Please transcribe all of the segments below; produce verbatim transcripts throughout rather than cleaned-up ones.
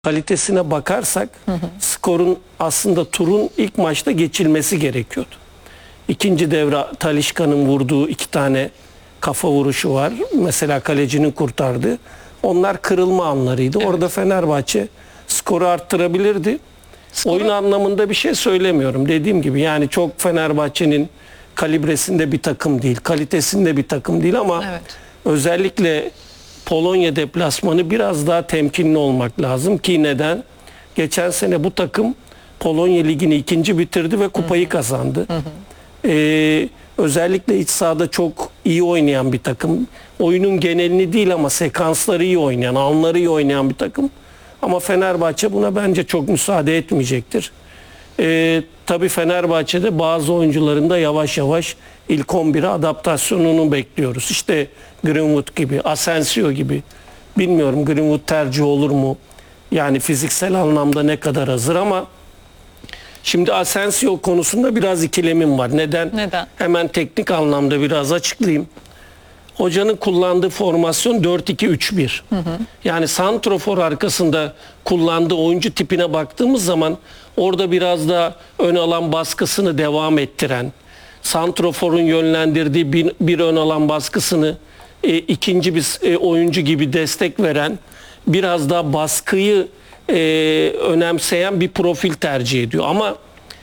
kalitesine bakarsak hı hı. skorun aslında turun ilk maçta geçilmesi gerekiyordu. İkinci devre Talisca'nın vurduğu iki tane kafa vuruşu var. Mesela kalecinin kurtardığı. Onlar kırılma anlarıydı. Evet. Orada Fenerbahçe skoru arttırabilirdi. Skoru... Oyun anlamında bir şey söylemiyorum. Dediğim gibi yani çok Fenerbahçe'nin kalibresinde bir takım değil. Kalitesinde bir takım değil ama evet. özellikle Polonya deplasmanı biraz daha temkinli olmak lazım ki neden? Geçen sene bu takım Polonya Ligi'ni ikinci bitirdi ve kupayı kazandı. Hı hı. Ee, özellikle iç sahada çok iyi oynayan bir takım. Oyunun genelini değil ama sekansları iyi oynayan, anları iyi oynayan bir takım. Ama Fenerbahçe buna bence çok müsaade etmeyecektir. Ee, tabii Fenerbahçe'de bazı oyuncuların da yavaş yavaş ilk on bire adaptasyonunu bekliyoruz. İşte Greenwood gibi, Asensio gibi. Bilmiyorum Greenwood tercih olur mu? Yani fiziksel anlamda ne kadar hazır ama şimdi Asensio konusunda biraz ikilemim var. Neden? Neden? Hemen teknik anlamda biraz açıklayayım. Hocanın kullandığı formasyon dört iki üç bir. Hı hı. Yani santrofor arkasında kullandığı oyuncu tipine baktığımız zaman orada biraz da ön alan baskısını devam ettiren, santroforun yönlendirdiği bir, bir ön alan baskısını e, ikinci bir e, oyuncu gibi destek veren, biraz daha baskıyı e, önemseyen bir profil tercih ediyor. Ama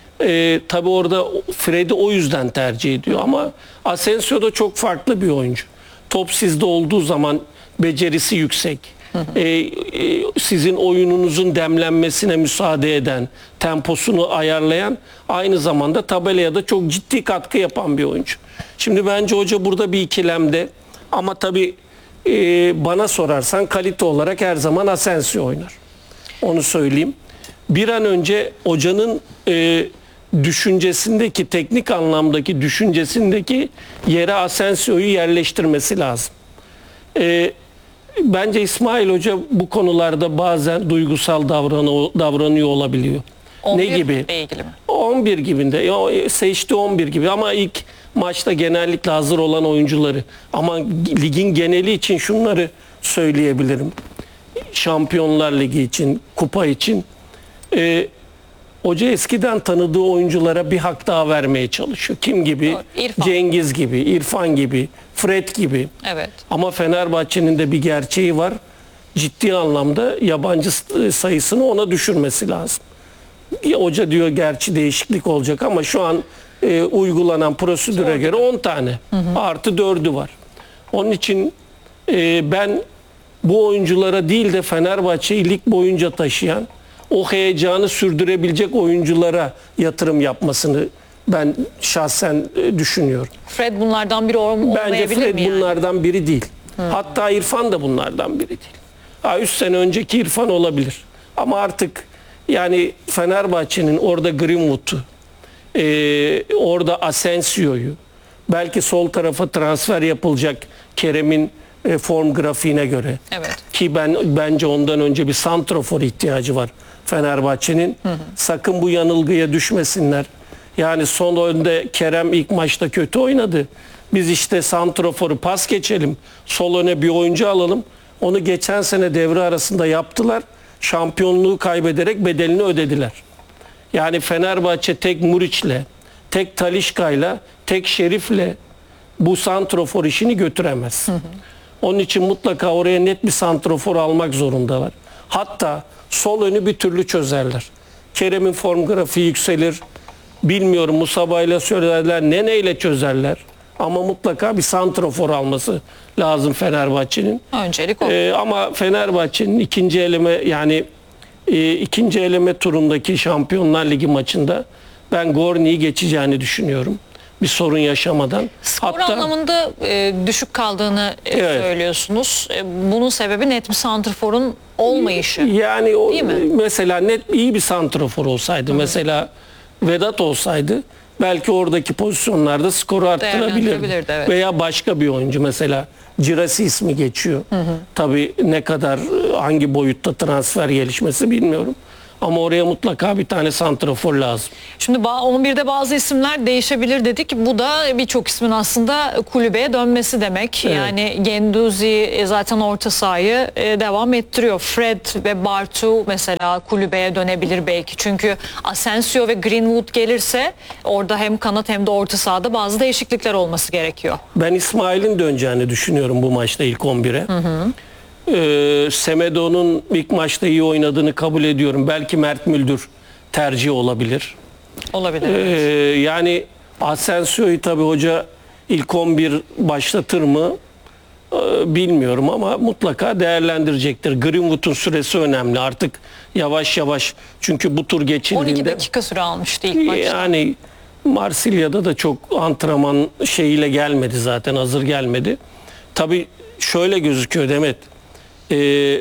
e, tabii orada Fred'i o yüzden tercih ediyor. Ama Asensio da çok farklı bir oyuncu. Top sizde olduğu zaman becerisi yüksek. Hı hı. Ee, e, sizin oyununuzun demlenmesine müsaade eden, temposunu ayarlayan, aynı zamanda tabelaya da çok ciddi katkı yapan bir oyuncu. Şimdi bence hoca burada bir ikilemde ama tabii e, bana sorarsan kalite olarak her zaman Asensio oynar. Onu söyleyeyim. Bir an önce hocanın e, düşüncesindeki, teknik anlamdaki düşüncesindeki yere Asensio'yu yerleştirmesi lazım. Ee, bence İsmail Hoca bu konularda bazen duygusal davranıyor, davranıyor olabiliyor. on bir ne gibi? Ilgili mi? on bir gibinde. Ya, seçti on bir gibi ama ilk maçta genellikle hazır olan oyuncuları. Ama ligin geneli için şunları söyleyebilirim. Şampiyonlar Ligi için, kupa için e, hoca eskiden tanıdığı oyunculara bir hak daha vermeye çalışıyor. Kim gibi? İrfan. Cengiz gibi, İrfan gibi, Fred gibi. Evet. Ama Fenerbahçe'nin de bir gerçeği var. Ciddi anlamda yabancı sayısını ona düşürmesi lazım. Hoca diyor gerçi değişiklik olacak ama şu an e, uygulanan prosedüre göre on tane. Hı hı. Artı dördü var. Onun için e, ben bu oyunculara değil de Fenerbahçe'yi lig boyunca taşıyan, o heyecanı sürdürebilecek oyunculara yatırım yapmasını ben şahsen düşünüyorum. Fred bunlardan biri olmayabilir mi? Bence Fred yani? bunlardan biri değil. Hmm. Hatta İrfan da bunlardan biri değil. Ha, üç sene önceki İrfan olabilir. Ama artık yani Fenerbahçe'nin orada Greenwood'u, e, orada Asensio'yu, belki sol tarafa transfer yapılacak Kerem'in e, form grafiğine göre. Evet. Ki ben bence ondan önce bir santrofor ihtiyacı var Fenerbahçe'nin. Hı hı. Sakın bu yanılgıya düşmesinler. Yani son önde Kerem ilk maçta kötü oynadı. Biz işte santroforu pas geçelim. Sol öne bir oyuncu alalım. Onu geçen sene devre arasında yaptılar. Şampiyonluğu kaybederek bedelini ödediler. Yani Fenerbahçe tek Muriç'le, tek Talisca'yla, tek Şerif'le bu santrofor işini götüremez. Hı hı. Onun için mutlaka oraya net bir santrofor almak zorundalar. Hatta sol önü bir türlü çözerler. Kerem'in form grafiği yükselir. Bilmiyorum Musaba ile söylerler, Nene ile çözerler. Ama mutlaka bir santrofor alması lazım Fenerbahçe'nin. Öncelik o. Ee, ama Fenerbahçe'nin ikinci eleme yani e, ikinci eleme turundaki Şampiyonlar Ligi maçında ben Gorni'yi geçeceğini düşünüyorum. Bir sorun yaşamadan. Skor Hatta, anlamında e, düşük kaldığını e, evet. söylüyorsunuz. E, bunun sebebi net bir santrforun olmayışı. Yani o, değil mi? Mesela net iyi bir santrafor olsaydı, Hı. mesela Vedat olsaydı belki oradaki pozisyonlarda skoru arttırabilirdi. Evet. Veya başka bir oyuncu mesela Cirasi ismi geçiyor. Hı hı. Tabii ne kadar hangi boyutta transfer gelişmesi bilmiyorum. Ama oraya mutlaka bir tane santrafor lazım. Şimdi ba- on birde bazı isimler değişebilir dedik. Bu da birçok ismin aslında kulübeye dönmesi demek. Evet. Yani Genduzi e, zaten orta sahayı e, devam ettiriyor. Fred ve Bartu mesela kulübeye dönebilir belki. Çünkü Asensio ve Greenwood gelirse orada hem kanat hem de orta sahada bazı değişiklikler olması gerekiyor. Ben İsmail'in döneceğini düşünüyorum bu maçta ilk on bire. Hı hı. Ee, Semedo'nun ilk maçta iyi oynadığını kabul ediyorum. Belki Mert Müldür tercih olabilir. Olabilir. Ee, yani Asensio'yu tabii hoca ilk on bir başlatır mı Ee, bilmiyorum ama mutlaka değerlendirecektir. Greenwood'un süresi önemli. Artık yavaş yavaş, çünkü bu tur geçildiğinde on iki dakika süre almıştı ilk maçta. yani Marsilya'da da çok antrenman şeyiyle gelmedi, zaten hazır gelmedi. Tabii şöyle gözüküyor Demet. Ee,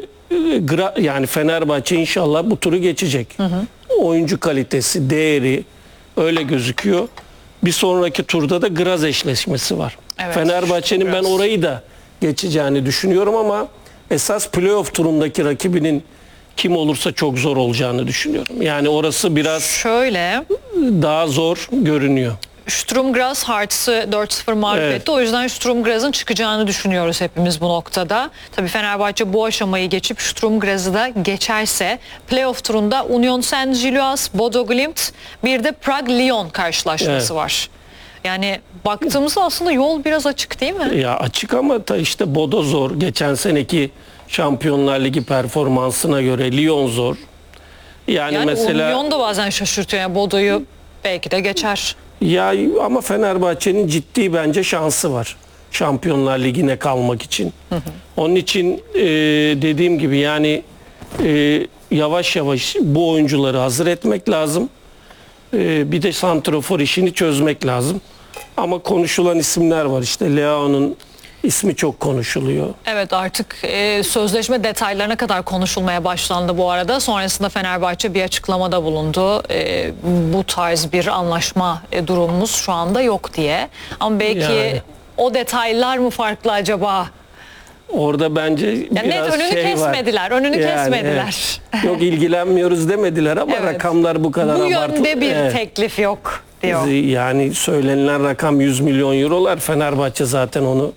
gra, yani Fenerbahçe inşallah bu turu geçecek. Hı hı. Oyuncu kalitesi, değeri öyle gözüküyor. Bir sonraki turda da Graz eşleşmesi var. Evet, Fenerbahçe'nin ben orayı da geçeceğini düşünüyorum ama esas playoff turundaki rakibinin kim olursa çok zor olacağını düşünüyorum. Yani orası biraz Şöyle, daha zor görünüyor. Sturm Graz Hearts'ı dört sıfır mağlup Evet. etti. O yüzden Sturm Graz'ın çıkacağını düşünüyoruz hepimiz bu noktada. Tabii Fenerbahçe bu aşamayı geçip Sturm Graz'ı da geçerse playoff turunda Union Saint-Gilloise, Bodo Glimt, bir de Prag-Lyon karşılaşması Evet. var. Yani baktığımızda aslında yol biraz açık değil mi? Ya açık ama da işte Bodo zor. Geçen seneki Şampiyonlar Ligi performansına göre Lyon zor. Yani, Yani mesela Union da bazen şaşırtıyor. Yani Bodo'yu belki de geçer. ya ama Fenerbahçe'nin ciddi bence şansı var Şampiyonlar Ligi'ne kalmak için. Hı hı. Onun için e, dediğim gibi yani e, yavaş yavaş bu oyuncuları hazır etmek lazım. E, bir de santrafor işini çözmek lazım. Ama konuşulan isimler var. İşte Leao'nun ismi çok konuşuluyor. Evet, artık e, sözleşme detaylarına kadar konuşulmaya başlandı bu arada. Sonrasında Fenerbahçe bir açıklamada bulundu. E, bu tarz bir anlaşma e, durumumuz şu anda yok diye. Ama belki Yani. o detaylar mı farklı acaba? Orada bence Ya biraz net önünü şey kesmediler, var. önünü Yani, kesmediler. evet. Yok ilgilenmiyoruz demediler ama Evet. rakamlar bu kadar Bu abartılı. yönde bir Evet. teklif yok diyor. Yani söylenilen rakam yüz milyon eurolar. Fenerbahçe zaten onu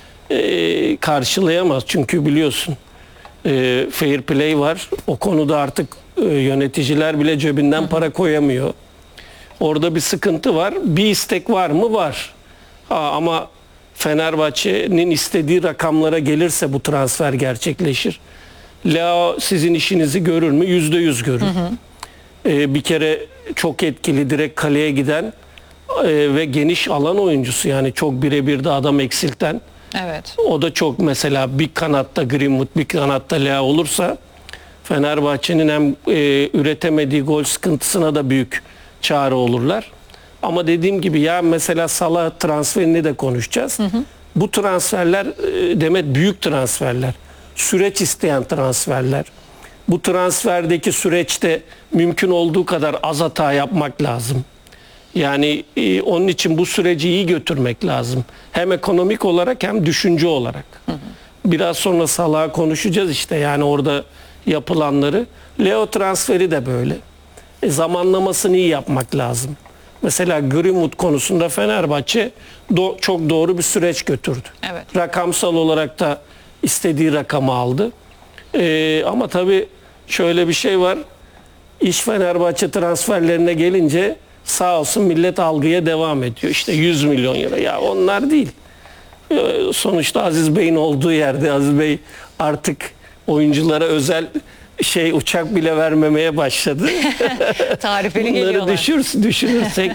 e, karşılayamaz. Çünkü biliyorsun e, fair play var. O konuda artık e, yöneticiler bile cebinden para koyamıyor. Orada bir sıkıntı var. Bir istek var mı? Var. Ha, ama Fenerbahçe'nin istediği rakamlara gelirse bu transfer gerçekleşir. Leao sizin işinizi görür mü? Yüzde yüz görür. Hı hı. Ee, bir kere çok etkili, direkt kaleye giden e, ve geniş alan oyuncusu. Yani çok birebir de adam eksilten. Evet. O da çok, mesela bir kanatta Greenwood, bir kanatta Leao olursa Fenerbahçe'nin hem e, üretemediği gol sıkıntısına da büyük çare olurlar. Ama dediğim gibi ya mesela Salah transferini de konuşacağız. Hı hı. Bu transferler e, Demet büyük transferler. Süreç isteyen transferler. Bu transferdeki süreçte mümkün olduğu kadar az hata yapmak lazım. Yani e, onun için bu süreci iyi götürmek lazım. Hem ekonomik olarak hem düşünce olarak. Hı hı. Biraz sonra Salah'ı konuşacağız işte, yani orada yapılanları. Leo transferi de böyle. E, zamanlamasını iyi yapmak lazım. Mesela Greenwood konusunda Fenerbahçe do- çok doğru bir süreç götürdü. Evet. Rakamsal olarak da istediği rakamı aldı. E, ama tabii şöyle bir şey var. İş Fenerbahçe transferlerine gelince sağ olsun millet algıya devam ediyor. İşte yüz milyon euro. Ya onlar değil. E, sonuçta Aziz Bey'in olduğu yerde Aziz Bey artık oyunculara özel şey uçak bile vermemeye başladı. Tarifeli Bunları geliyorlar. düşür, düşünürsek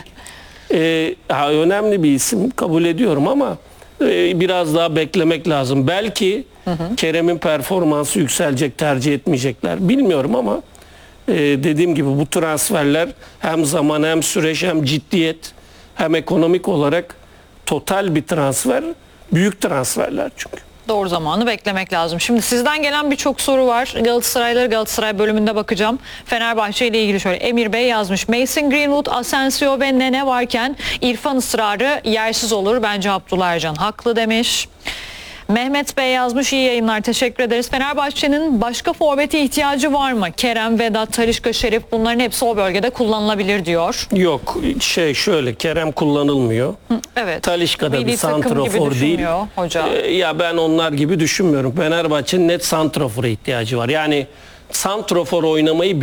e, ha, önemli bir isim, kabul ediyorum ama e, biraz daha beklemek lazım. Belki hı hı. Kerem'in performansı yükselecek, tercih etmeyecekler. Bilmiyorum ama e, dediğim gibi bu transferler hem zaman hem süreç hem ciddiyet hem ekonomik olarak total bir transfer, büyük transferler çünkü. Doğru zamanı beklemek lazım. Şimdi sizden gelen birçok soru var. Galatasarayları Galatasaray bölümünde bakacağım. Fenerbahçe ile ilgili şöyle Emir Bey yazmış. Mason Greenwood, Asensio ve Nene varken İrfan ısrarı yersiz olur. Bence Abdullah Ercan haklı demiş. Mehmet Bey yazmış, iyi yayınlar, teşekkür ederiz. Fenerbahçe'nin başka forvete ihtiyacı var mı? Kerem, Vedat, Talisca, Şerif, bunların hepsi o bölgede kullanılabilir diyor. Yok, şey şöyle, Kerem kullanılmıyor. Hı, evet. Talisca da bir Milli takım gibi santrafor değil. düşünmüyor hoca. Ee, ya ben onlar gibi düşünmüyorum. Fenerbahçe'nin net santrafora ihtiyacı var. Yani santrafor oynamayı